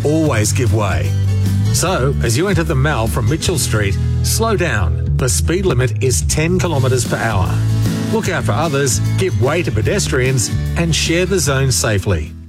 always give way. So, as you enter the Mall from Mitchell Street, slow down. The speed limit is 10 kilometres per hour. Look out for others, give way to pedestrians, and share the zone safely.